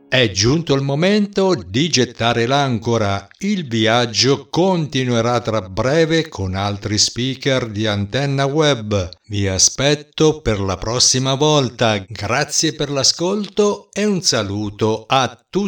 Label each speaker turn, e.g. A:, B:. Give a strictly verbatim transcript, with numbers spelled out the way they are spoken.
A: È giunto il momento di gettare l'ancora. Il viaggio continuerà tra breve con altri speaker di Antenna Web. Vi aspetto per la prossima volta. Grazie per l'ascolto e un saluto a tutti.